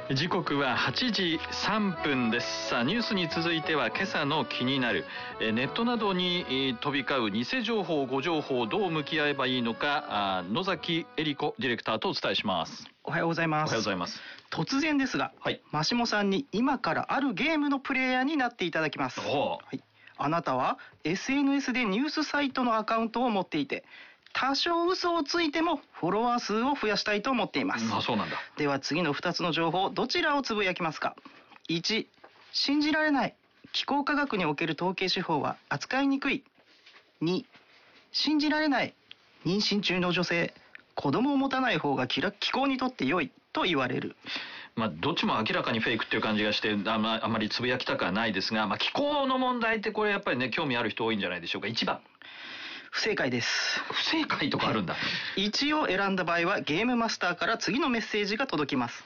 時刻は8時3分です。さあ、ニュースに続いては今朝の気になるネットなどに飛び交う偽情報、誤情報、どう向き合えばいいのか、野崎恵理子ディレクターとお伝えします。 おはようございます。 おはようございます。 突然ですが、マシモさんに今からあるゲームのプレイヤーになっていただきます。あなたは SNS でニュースサイトのアカウントを持っていて、多少嘘をついてもフォロワー数を増やしたいと思っています。 そうなんだ。 では次の2つの情報、どちらをつぶやきますか。1、信じられない、気候科学における統計手法は扱いにくい。2、信じられない、妊娠中の女性、子供を持たない方が気候にとって良いと言われる。 どっちも明らかにフェイクっていう感じがしてあまりつぶやきたくはないですが、気候の問題ってこれやっぱりね、興味ある人多いんじゃないでしょうか。1番。 不正解です。 不正解とかあるんだ。 1を選んだ場合はゲームマスターから次のメッセージが届きます。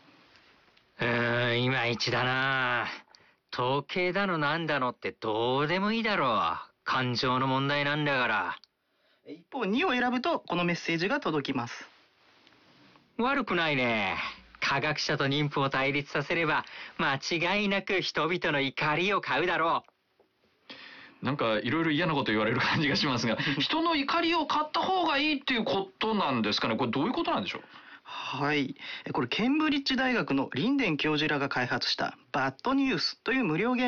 いまいちだな。統計だのなんだのってどうでもいいだろう。感情の問題なんだから。 一方2を選ぶとこのメッセージが届きます。 悪くないね。科学者と妊婦を対立させれば間違いなく人々の怒りを買うだろう。 なんかいろいろ嫌なこと言われる感じがしますが、人の怒りを買った方がいいっていうことなんですかね。これどういうことなんでしょう。 はい、これケンブリッジ大学のリンデン教授らが開発したバッドニュースという無料ゲーム